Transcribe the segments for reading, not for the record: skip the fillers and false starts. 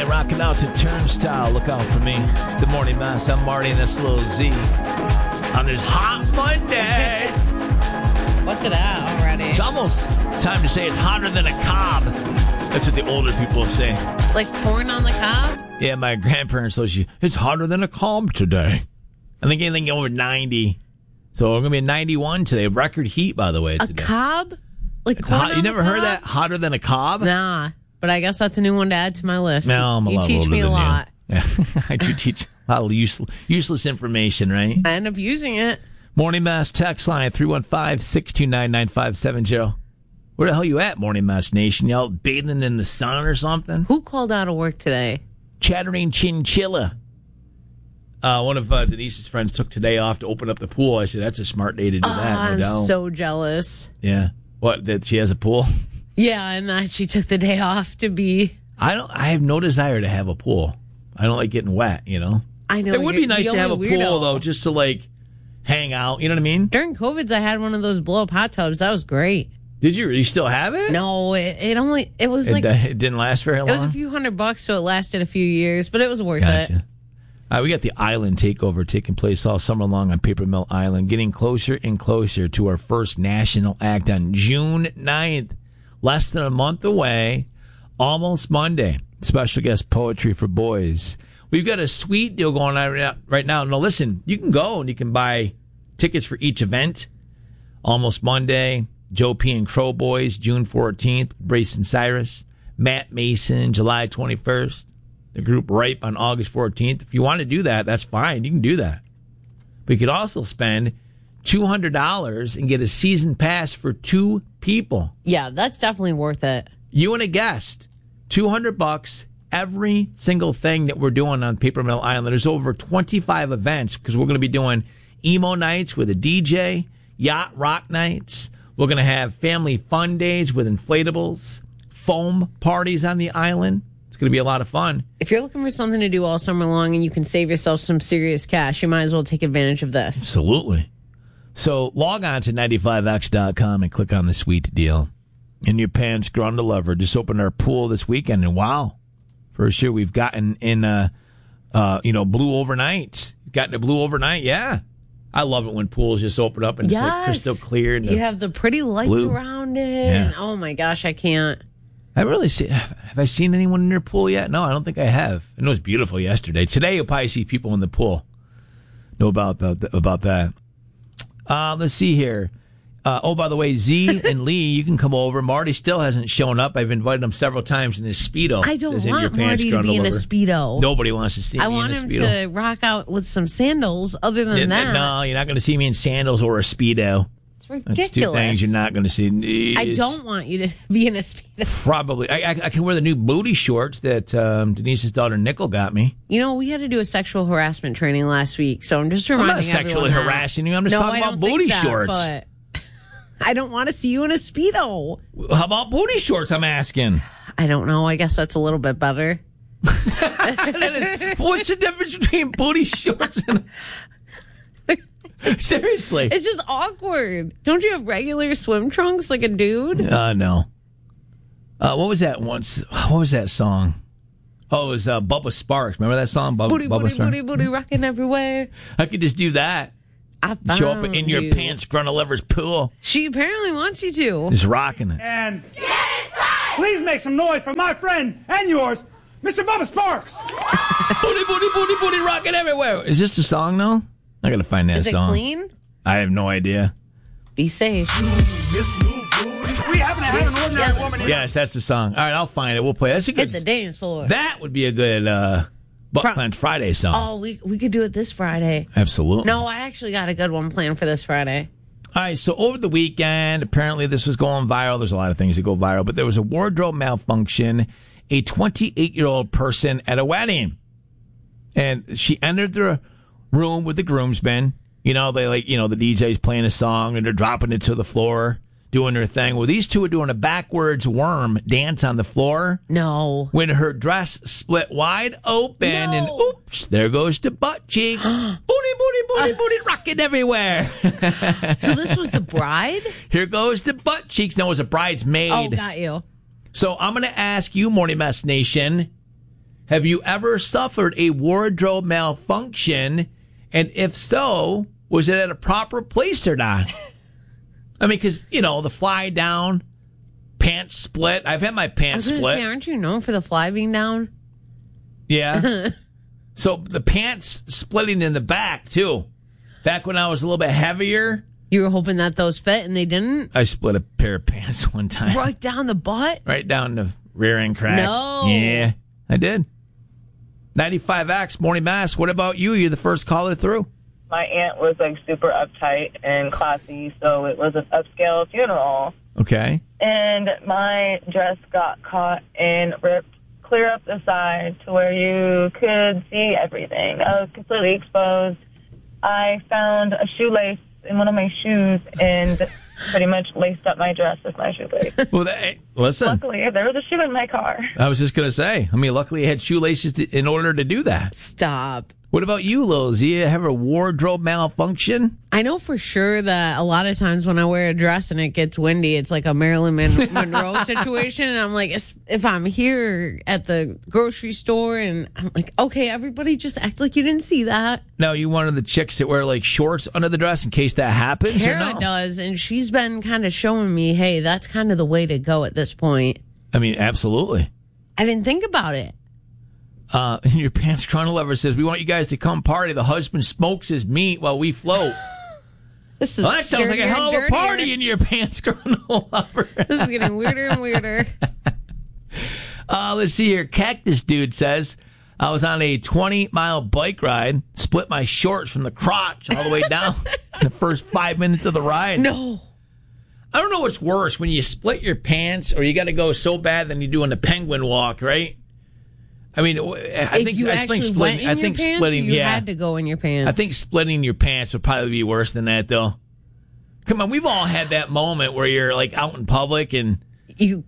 rocking out to Turnstile. Look out for me. It's the Morning Mass. I'm Marty and that's Little Z. On this hot Monday. What's it at already? It's almost time to say it's hotter than a cob. That's what the older people say. Like corn on the cob? Yeah, my grandparents told you, it's hotter than a cob today. I think anything over 90. So we're going to be at 91 today. Record heat, by the way, today. A cob? Like It's corn hot. on You the never heard cob? that? Hotter than a cob? Nah, but I guess that's a new one to add to my list. No, I'm a you lot teach older me a than lot. you. Yeah. I do teach a lot of useless information, right? I end up using it. Morning Mass text line 315-629-9570. Where the hell you at, Morning Mass Nation? Y'all bathing in the sun or something? Who called out of work today? Chattering Chinchilla. One of Denise's friends took today off to open up the pool. I said, that's a smart day to do that. I'm no doubt. so jealous. Yeah. What, that she has a pool? Yeah, and that she took the day off to be... I have no desire to have a pool. I don't like getting wet, you know? I know. It would be you're nice the to have a only pool, weirdo. though, just to, like, hang out. You know what I mean? During COVIDs, I had one of those blow-up hot tubs. That was great. Did you? You still have it? No, it was like... It didn't last very long? It was a few $100, so it lasted a few years, but it was worth Gotcha. it. We got the Island Takeover taking place all summer long on Paper Mill Island, getting closer and closer to our first national act on June 9th. Less than a month away, almost Monday. Special guest poetry for boys. We've got a sweet deal going on right now. Now, listen, you can go and you can buy tickets for each event. Almost Monday, Joe P. and Crow Boys, June 14th, Brace and Cyrus, Matt Mason, July 21st. The group Ripe on August 14th. If you want to do that, that's fine. You can do that. But you could also spend $200 and get a season pass for 2 people. Yeah, that's definitely worth it. You and a guest. $200 every single thing that we're doing on Paper Mill Island. There's over 25 events because we're going to be doing emo nights with a DJ, yacht rock nights. We're going to have family fun days with inflatables, foam parties on the island. It's going to be a lot of fun. If you're looking for something to do all summer long and you can save yourself some serious cash, you might as well take advantage of this. Absolutely. So log on to 95x.com and click on the sweet deal. In your pants, ground to lever. Just opened our pool this weekend, and wow, for sure we've gotten in, blue overnight. Gotten a blue overnight, yeah. I love it when pools just open up and it's like crystal clear. And you have the pretty lights blue around it. Yeah. And, oh my gosh, I can't. I really see. Have I seen anyone in their pool yet? No, I don't think I have. I know it was beautiful yesterday. Today you'll probably see people in the pool. Know about that. Let's see here. By the way, Z and Lee, you can come over. Marty still hasn't shown up. I've invited him several times in his Speedo. I don't Says, "In your want pants, Marty to be in a ground Speedo. Nobody wants to see me I in want a him Speedo. to rock out with some sandals other than that. No, you're not going to see me in sandals or a Speedo. It's ridiculous. That's 2 things you're not going to see. I don't want you to be in a Speedo. Probably. I can wear the new booty shorts that Denise's daughter Nickel got me. You know, we had to do a sexual harassment training last week, so I'm just I'm reminding not sexually everyone that. harassing you. I'm just talking I about don't think booty that, shorts. But I don't want to see you in a Speedo. How about booty shorts, I'm asking? I don't know. I guess that's a little bit better. What's the difference between booty shorts and... Seriously. It's just awkward. Don't you have regular swim trunks like a dude? No. What was that once? What was that song? Oh, it was Bubba Sparks. Remember that song? Booty, Bubba booty, Sparks? booty, booty, rocking everywhere. I could just do that. I found Show up in your you. pants, Gruntle Lever's pool. She apparently wants you to. Just rocking it. And please make some noise for my friend and yours, Mr. Bubba Sparks. Booty, booty, booty, booty, rocking everywhere. Is this a song, though? I gotta find that Is it song. clean? I have no idea. Be safe. We happen to have an ordinary woman here. Yes, that's the song. All right, I'll find it. We'll play it. That's a good. Hit the dance floor. That would be a good Butt Clench Friday song. Oh, we could do it this Friday. Absolutely. No, I actually got a good one planned for this Friday. All right, so over the weekend, apparently this was going viral. There's a lot of things that go viral, but there was a wardrobe malfunction. A 28-year-old person at a wedding. And she entered the room with the groomsmen. You know, the DJ's playing a song and they're dropping it to the floor, doing their thing. Well, these two are doing a backwards worm dance on the floor. No. When her dress split wide open and oops, there goes the butt cheeks. Booty, booty, booty, booty, rocking everywhere. So this was the bride? Here goes the butt cheeks. No, it was a bridesmaid. Oh, got you. So I'm going to ask you, Morning Mess Nation, have you ever suffered a wardrobe malfunction? And if so, was it at a proper place or not? I mean, because, the fly down, pants split. I've had my pants I was split. Say, aren't you known for the fly being down? Yeah. So the pants splitting in the back, too. Back when I was a little bit heavier. You were hoping that those fit and they didn't? I split a pair of pants one time. Right down the butt? Right down the rear end crack. No. Yeah, I did. 95X, Morning Mass. What about you? You're the first caller through. My aunt was like super uptight and classy, so it was an upscale funeral. Okay. And my dress got caught and ripped clear up the side to where you could see everything. I was completely exposed. I found a shoelace in one of my shoes and pretty much laced up my dress with my shoelace. Well, listen. Luckily, there was a shoe in my car. I was just going to say, luckily you had shoelaces in order to do that. Stop. What about you, Lil? Do you have a wardrobe malfunction? I know for sure that a lot of times when I wear a dress and it gets windy, it's like a Marilyn Monroe situation. And I'm like, if I'm here at the grocery store and I'm like, okay, everybody just act like you didn't see that. No, you one of the chicks that wear like shorts under the dress in case that happens? Kara does, and she's been kind of showing me, hey, that's kind of the way to go at this point. Absolutely. I didn't think about it. Your pants Chrono Lover says, we want you guys to come party. The husband smokes his meat while we float. That sounds like a hell of a party in your pants Chrono Lover. This is getting weirder and weirder. Let's see here. Cactus Dude says, I was on a 20-mile bike ride, split my shorts from the crotch all the way down in the first 5 minutes of the ride. No. I don't know what's worse, when you split your pants or you got to go so bad than you do on the penguin walk, right? I think splitting. You had to go in your pants. I think splitting your pants would probably be worse than that, though. Come on, we've all had that moment where you're like out in public and you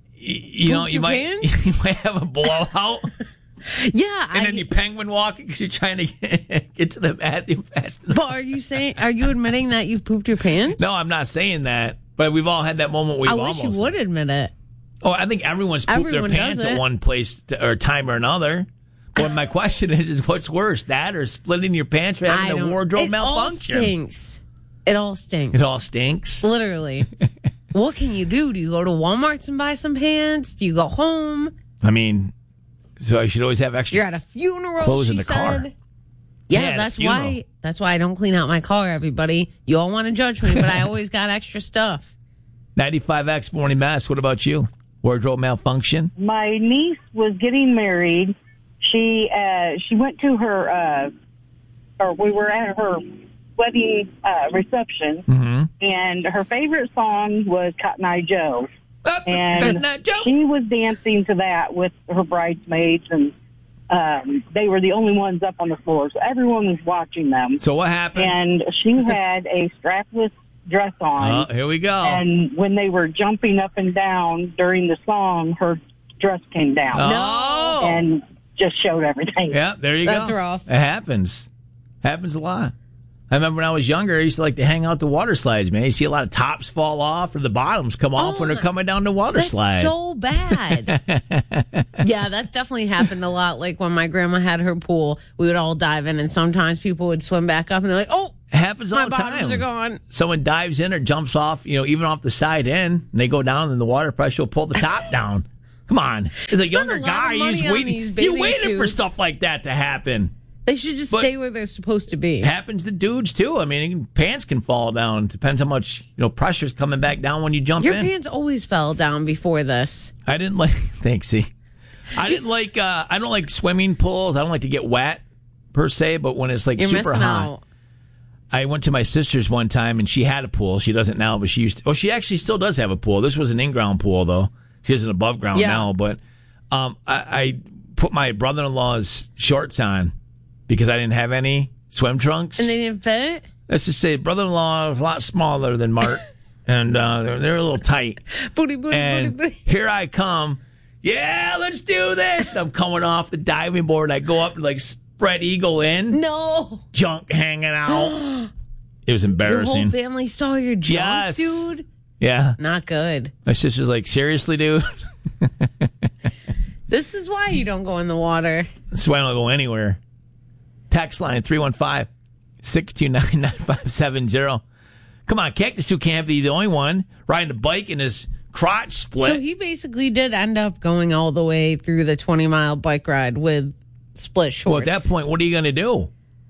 might have a blowout. Yeah, and then you penguin walk because you're trying to get to the bathroom fast enough. But are you admitting that you've pooped your pants? No, I'm not saying that. But we've all had that moment where I wish you would admit it. Oh, I think everyone's pooped their pants at one place or time or another. But my question is what's worse, that or splitting your pants or having a wardrobe malfunction? It all stinks. It all stinks? Literally. What can you do? Do you go to Walmart and buy some pants? Do you go home? So I should always have extra. You're at a funeral, clothes in the car. Yeah, that's why I don't clean out my car, everybody. You all want to judge me, but I always got extra stuff. 95X Morning Mass. What about you? Wardrobe malfunction? My niece was getting married. She went to her, or we were at her wedding reception, and her favorite song was Cotton Eye Joe. And she was dancing to that with her bridesmaids, and they were the only ones up on the floor, so everyone was watching them. So what happened? And she had a strapless dress on. Oh, here we go. And when they were jumping up and down during the song, her dress came down. Oh. And just showed everything. Yeah, there you go. That's rough. It happens. Happens a lot. I remember when I was younger, I used to like to hang out the water slides, man. You see a lot of tops fall off or the bottoms come off when they're coming down the water slide. That's so bad. Yeah, that's definitely happened a lot. Like when my grandma had her pool, we would all dive in, and sometimes people would swim back up, and they're like, oh, it happens all my the time. bottoms are gone. Someone dives in or jumps off, even off the side end, and they go down, and the water pressure will pull the top down. Come on. As a younger guy, you're waiting for stuff like that to happen. They should just stay where they're supposed to be. It happens to dudes, too. I mean, pants can fall down. Depends how much, pressure's coming back down when you jump in. Your pants always fell down before this. I didn't like, thanks, see. I didn't like, I don't like swimming pools. I don't like to get wet, per se, but when it's like You're super missing hot. out. I went to my sister's one time, and she had a pool. She doesn't now, but she used to. Oh, she actually still does have a pool. This was an in-ground pool, though. She has an above-ground now, but I put my brother-in-law's shorts on because I didn't have any swim trunks. And they didn't fit? Let's just say brother-in-law is a lot smaller than Mark, and they're a little tight. Booty. Here I come. Yeah, let's do this. I'm coming off the diving board. I go up and spread eagle in. No. Junk hanging out. It was embarrassing. Your whole family saw your junk, yes. dude? Yeah. Not good. My sister's like, seriously, dude? This is why you don't go in the water. That's why I don't go anywhere. Text line 315-629-9570. Come on, Cactus 2 can't be the only one riding a bike and his crotch split. So he basically did end up going all the way through the 20-mile bike ride with split shorts. Well, at that point, what are you going to do?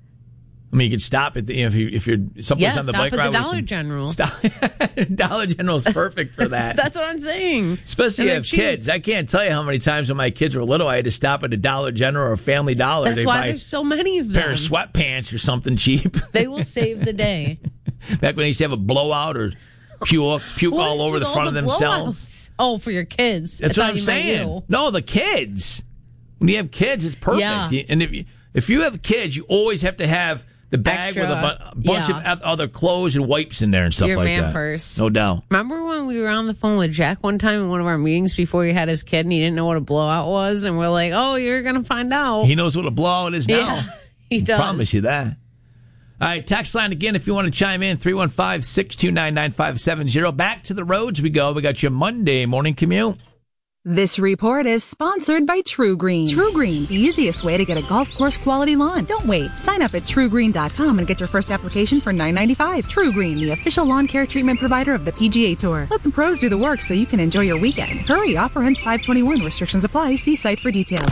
I mean, you could stop at the if you're someplace on the bike ride. Stop at the Dollar General. Stop. Dollar General is perfect for that. That's what I'm saying. Especially if you have kids. I can't tell you how many times when my kids were little, I had to stop at a Dollar General or Family Dollar. That's why there's so many of them. A pair of sweatpants or something cheap. They will save the day. Back when they used to have a blowout or puke all over the front of themselves. Oh, for your kids. That's what I'm saying. No, the kids. When you have kids, it's perfect. Yeah. And if you have kids, you always have to have the bag with a bunch of other clothes and wipes in there and stuff like that. Your man purse. No doubt. Remember when we were on the phone with Jack one time in one of our meetings before he had his kid and he didn't know what a blowout was? And we're like, oh, you're going to find out. He knows what a blowout is now. Yeah, he does. I promise you that. All right, text line again if you want to chime in, 315-629-9570. Back to the roads we go. We got your Monday morning commute. This report is sponsored by True Green. True Green, the easiest way to get a golf course quality lawn. Don't wait. Sign up at truegreen.com and get your first application for $9.95. True Green, the official lawn care treatment provider of the PGA Tour. Let the pros do the work so you can enjoy your weekend. Hurry, offer ends 5/21. Restrictions apply. See site for details.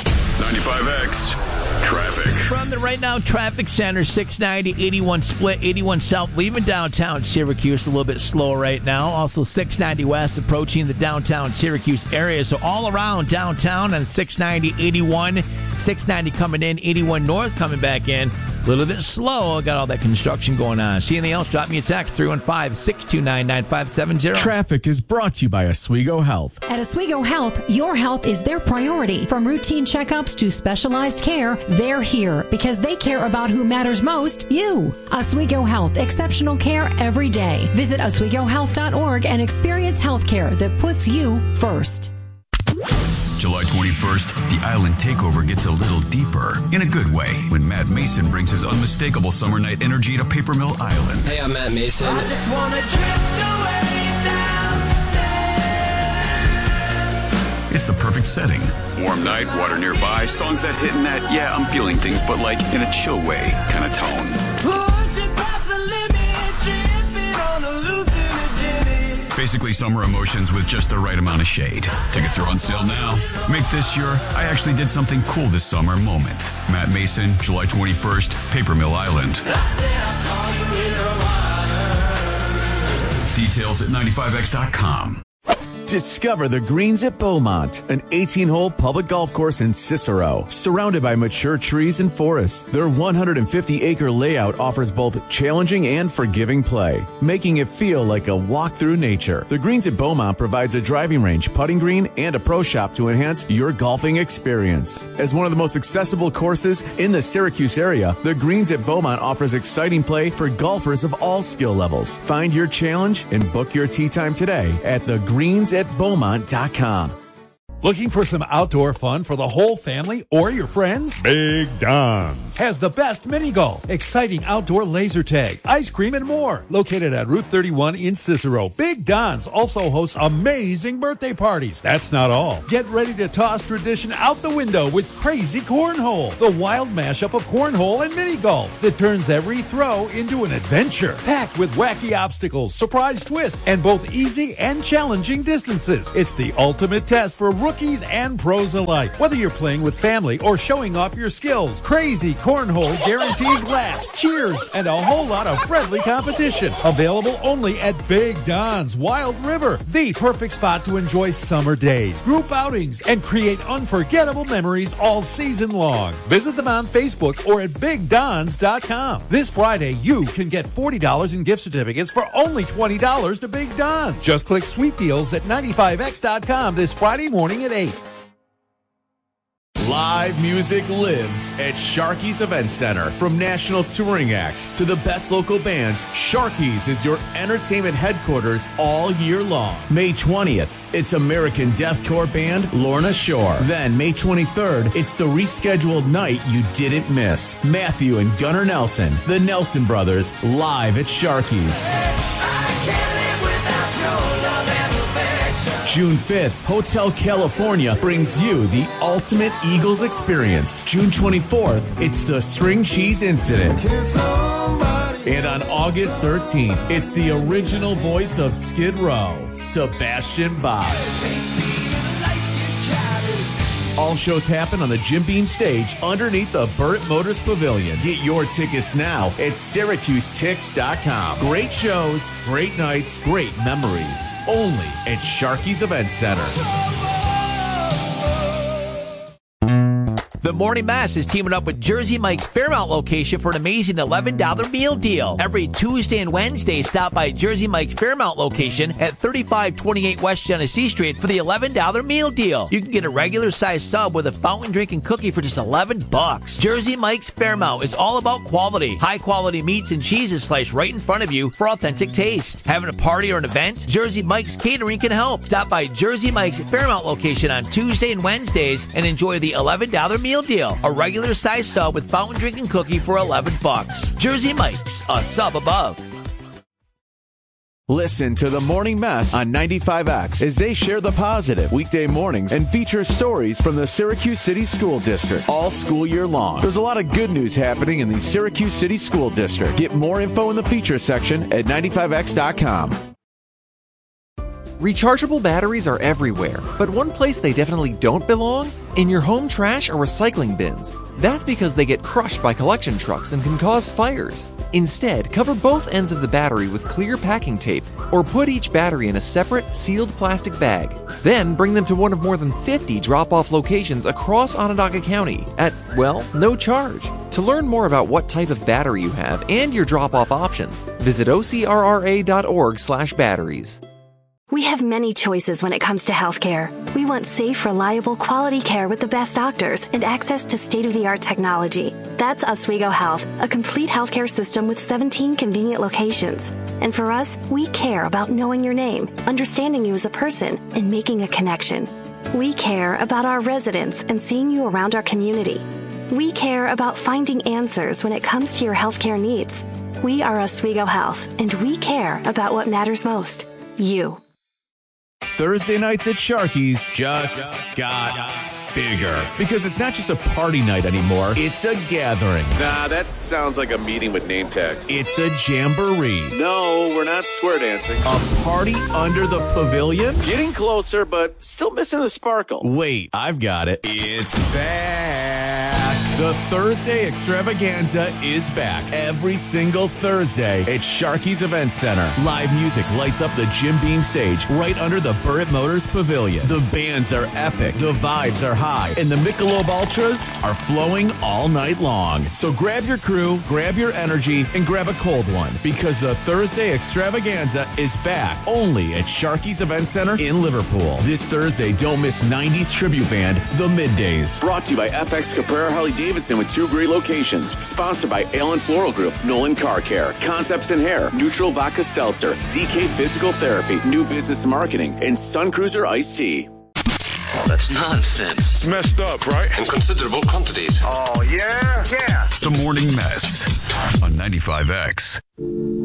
95X. Traffic. From the Right Now Traffic Center, 690, 81 split, 81 south, leaving downtown Syracuse, a little bit slow right now. Also 690 west, approaching the downtown Syracuse area. So all around downtown on 690, 81, 690 coming in, 81 north coming back in. A little bit slow. Got all that construction going on. See anything else? Drop me a text, 315-629-9570. Traffic is brought to you by Oswego Health. At Oswego Health, your health is their priority. From routine checkups to specialized care, they're here because they care about who matters most, you. Oswego Health, exceptional care every day. Visit OswegoHealth.org and experience healthcare that puts you first. July 21st, the Island Takeover gets a little deeper, in a good way, when Matt Mason brings his unmistakable summer night energy to Paper Mill Island. Hey, I'm Matt Mason. I just want to drift away downstairs. It's the perfect setting. Warm night, water nearby, songs that hit in that, yeah, I'm feeling things, but like in a chill way kind of tone. Pushing past the limit, tripping on a hallucinogenic. Basically summer emotions with just the right amount of shade. Tickets are on sale now. Make this your I actually did something cool this summer moment. Matt Mason, July 21st, Paper Mill Island. Details at 95x.com. Discover the Greens at Beaumont, an 18-hole public golf course in Cicero, surrounded by mature trees and forests. Their 150-acre layout offers both challenging and forgiving play, making it feel like a walk through nature. The Greens at Beaumont provides a driving range, putting green, and a pro shop to enhance your golfing experience. As one of the most accessible courses in the Syracuse area, the Greens at Beaumont offers exciting play for golfers of all skill levels. Find your challenge and book your tee time today at thegreensatbeaumont.com. Looking for some outdoor fun for the whole family or your friends? Big Don's has the best mini golf, exciting outdoor laser tag, ice cream, and more. Located at Route 31 in Cicero, Big Don's also hosts amazing birthday parties. That's not all. Get ready to toss tradition out the window with Crazy Cornhole, the wild mashup of cornhole and mini golf that turns every throw into an adventure. Packed with wacky obstacles, surprise twists, and both easy and challenging distances. It's the ultimate test for rookies and pros alike. Whether you're playing with family or showing off your skills, Crazy Cornhole guarantees laughs, cheers, and a whole lot of friendly competition. Available only at Big Don's Wild River, the perfect spot to enjoy summer days, group outings, and create unforgettable memories all season long. Visit them on Facebook or at BigDons.com. This Friday, you can get $40 in gift certificates for only $20 to Big Don's. Just click Sweet Deals at 95x.com this Friday morning at 8. Live music lives at Sharky's Event Center. From national touring acts to the best local bands, Sharky's is your entertainment headquarters all year long. May 20th, it's American deathcore band Lorna Shore. Then May 23rd, it's the rescheduled night you didn't miss. Matthew and Gunnar Nelson, the Nelson Brothers, live at Sharky's. June 5th, Hotel California brings you the ultimate Eagles experience. June 24th, it's the String Cheese Incident. And on August 13th, it's the original voice of Skid Row, Sebastian Bach. All shows happen on the Jim Beam stage underneath the Burt Motors Pavilion. Get your tickets now at SyracuseTix.com. Great shows, great nights, great memories. Only at Sharky's Event Center. The Morning Mess is teaming up with Jersey Mike's Fairmount location for an amazing $11 meal deal. Every Tuesday and Wednesday, stop by Jersey Mike's Fairmount location at 3528 West Genesee Street for the $11 meal deal. You can get a regular size sub with a fountain drink and cookie for just $11. Jersey Mike's Fairmount is all about quality. High quality meats and cheeses sliced right in front of you for authentic taste. Having a party or an event? Jersey Mike's Catering can help. Stop by Jersey Mike's Fairmount location on Tuesday and Wednesdays and enjoy the $11 meal deal. A regular size sub with fountain drink and cookie for $11. Jersey Mike's, a sub above. Listen to The Morning Mess on 95X as they share the positive weekday mornings and feature stories from the Syracuse City School District all school year long. There's a lot of good news happening in the Syracuse City School District. Get more info in the feature section at 95X.com. Rechargeable batteries are everywhere, but one place they definitely don't belong? In your home trash or recycling bins. That's because they get crushed by collection trucks and can cause fires. Instead, cover both ends of the battery with clear packing tape or put each battery in a separate, sealed plastic bag. Then bring them to one of more than 50 drop-off locations across Onondaga County at, well, no charge. To learn more about what type of battery you have and your drop-off options, visit ocrra.org/batteries. We have many choices when it comes to healthcare. We want safe, reliable, quality care with the best doctors and access to state-of-the-art technology. That's Oswego Health, a complete healthcare system with 17 convenient locations. And for us, we care about knowing your name, understanding you as a person, and making a connection. We care about our residents and seeing you around our community. We care about finding answers when it comes to your healthcare needs. We are Oswego Health, and we care about what matters most, you. Thursday nights at Sharky's just got bigger. Because it's not just a party night anymore, it's a gathering. Nah, that sounds like a meeting with name tags. It's a jamboree. No, we're not square dancing. A party under the pavilion? Getting closer, but still missing the sparkle. Wait, I've got it. It's back. The Thursday extravaganza is back every single Thursday at Sharky's Event Center. Live music lights up the Jim Beam stage right under the Burt Motors Pavilion. The bands are epic, the vibes are high, and the Michelob Ultras are flowing all night long. So grab your crew, grab your energy, and grab a cold one because the Thursday extravaganza is back only at Sharky's Event Center in Liverpool. This Thursday, don't miss 90s tribute band, The Middays. Brought to you by FX Caprera Harley Davidson with 2 great locations. Sponsored by Allen Floral Group, Nolan Car Care, Concepts in Hair, Neutral Vodka Seltzer, ZK Physical Therapy, New Business Marketing, and Sun Cruiser Iced Tea. Oh, that's nonsense. It's messed up, right? In considerable quantities. Oh, yeah? Yeah. The Morning Mess on 95X.